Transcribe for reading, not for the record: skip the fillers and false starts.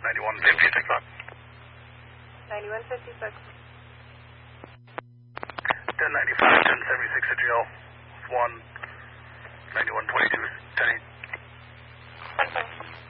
9156 on. 9156. 1095, 1076 at GL. 1, 9122, 10. Okay.